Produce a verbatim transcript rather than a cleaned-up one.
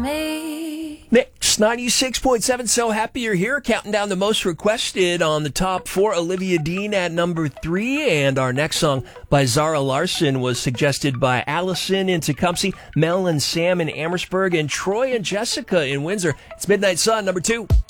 me. Mix ninety-six point seven, so happy you're here. Counting down the most requested on the top four. Olivia Dean at number three. And our next song by Zara Larsson was suggested by Allison in Tecumseh, Mel and Sam in Amherstburg, and Troy and Jessica in Windsor. It's Midnight Sun, number two.